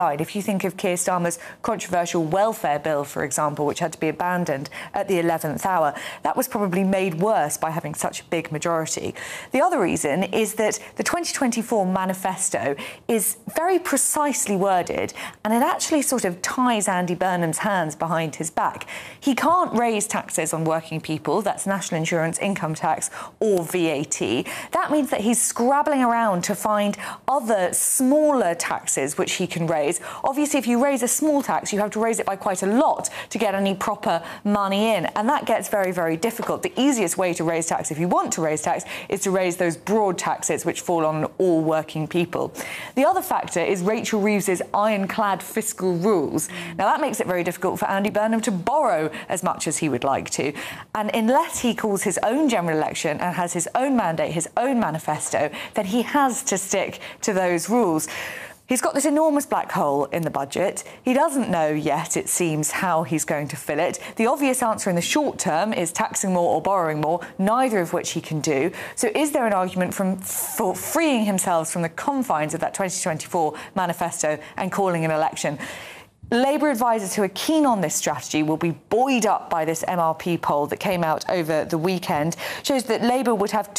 If you think of Keir Starmer's controversial welfare bill, for example, which had to be abandoned at the 11th hour, that was probably made worse by having such a big majority. The other reason is that the 2024 manifesto is very precisely worded, and it actually sort of ties Andy Burnham's hands behind his back. He can't raise taxes on working people, that's national insurance, income tax or VAT. That means that he's scrabbling around to find other smaller taxes which he can raise. Obviously, if you raise a small tax, you have to raise it by quite a lot to get any proper money in. And that gets very, very difficult. The easiest way to raise tax, if you want to raise tax, is to raise those broad taxes which fall on all working people. The other factor is Rachel Reeves's ironclad fiscal rules. Now, that makes it very difficult for Andy Burnham to borrow as much as he would like to. And unless he calls his own general election and has his own mandate, his own manifesto, then he has to stick to those rules. He's got this enormous black hole in the budget. He doesn't know yet, it seems, how he's going to fill it. The obvious answer in the short term is taxing more or borrowing more, neither of which he can do. So is there an argument for freeing himself from the confines of that 2024 manifesto and calling an election? Labour advisers who are keen on this strategy will be buoyed up by this MRP poll that came out over the weekend. Shows that Labour would have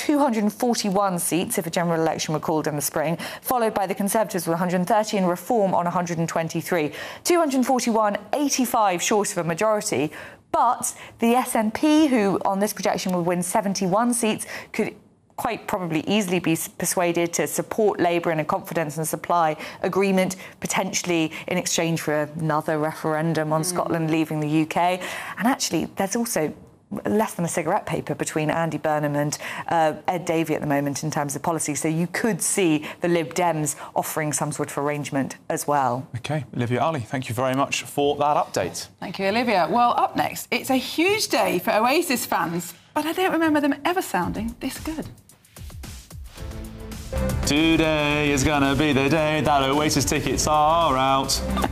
241 seats if a general election were called in the spring, followed by the Conservatives with 130 and Reform on 123. 241, 85 short of a majority. But the SNP, who on this projection would win 71 seats, could quite probably easily be persuaded to support Labour in a confidence and supply agreement, potentially in exchange for another referendum on Scotland leaving the UK. And actually, there's also less than a cigarette paper between Andy Burnham and Ed Davey at the moment in terms of policy. So you could see the Lib Dems offering some sort of arrangement as well. OK, Olivia Ali, thank you very much for that update. Thank you, Olivia. Well, up next, it's a huge day for Oasis fans, but I don't remember them ever sounding this good. Today is gonna be the day that Oasis tickets are out.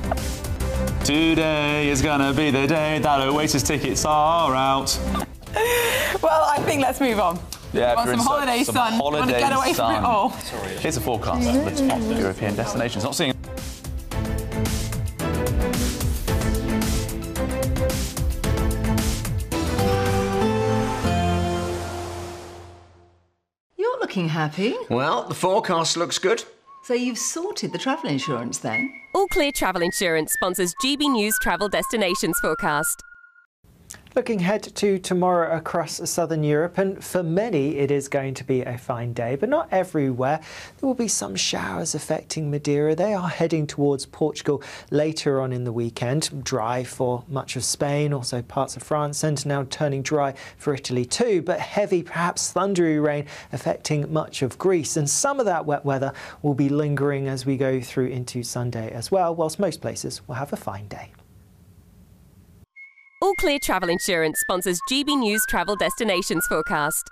Today is gonna be the day that Oasis tickets are out. Well, I think let's move on. Yeah, want some holiday sun. Want to get away from it all. Here's a forecast for the top European destinations. Not seeing. Looking happy. Well, the forecast looks good. So you've sorted the travel insurance then? All Clear Travel Insurance sponsors GB News Travel Destinations forecast. Looking ahead to tomorrow across southern Europe, and for many it is going to be a fine day, but not everywhere. There will be some showers affecting Madeira. They are heading towards Portugal later on in the weekend. Dry for much of Spain, also parts of France, and now turning dry for Italy too, but heavy, perhaps thundery rain affecting much of Greece. And some of that wet weather will be lingering as we go through into Sunday as well, whilst most places will have a fine day. All Clear Travel Insurance sponsors GB News Travel Destinations forecast.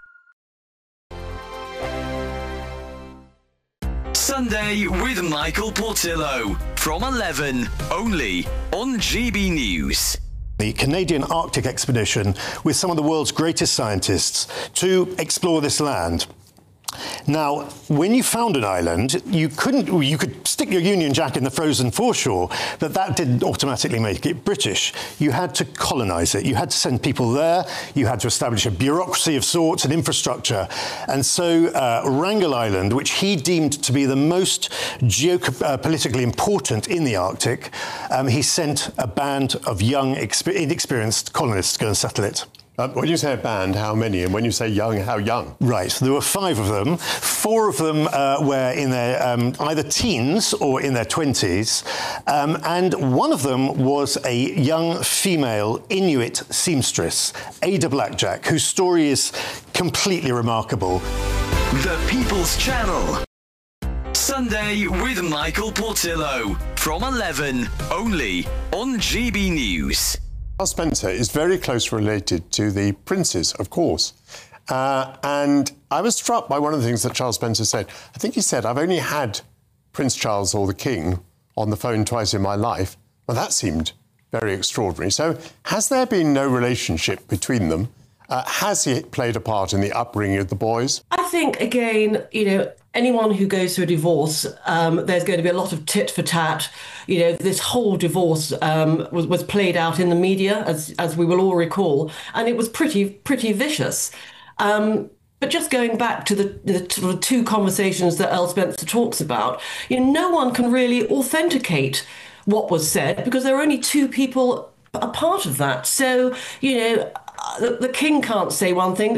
Sunday with Michael Portillo from 11, only on GB News. The Canadian Arctic expedition with some of the world's greatest scientists to explore this land. Now, when you found an island, you could stick your Union Jack in the frozen foreshore, but that didn't automatically make it British. You had to colonise it. You had to send people there. You had to establish a bureaucracy of sorts, an infrastructure. And so Wrangel Island, which he deemed to be the most geopolitically important in the Arctic, he sent a band of young, inexperienced colonists to go and settle it. When you say a band, how many? And when you say young, how young? Right, so there were 5 of them. 4 of them were in their either teens or in their 20s. And one of them was a young female Inuit seamstress, Ada Blackjack, whose story is completely remarkable. The People's Channel. Sunday with Michael Portillo from 11, only on GB News. Charles Spencer is very closely related to the princes, of course. And I was struck by one of the things that Charles Spencer said. I think he said, I've only had Prince Charles or the King on the phone twice in my life. Well, that seemed very extraordinary. So has there been no relationship between them? Has he played a part in the upbringing of the boys? I think, again, you know, anyone who goes through a divorce, there's going to be a lot of tit for tat. You know, this whole divorce was played out in the media, as we will all recall, and it was pretty vicious. But just going back to the two conversations that Earl Spencer talks about, you know, no one can really authenticate what was said because there are only two people a part of that. So, you know, the king can't say one thing.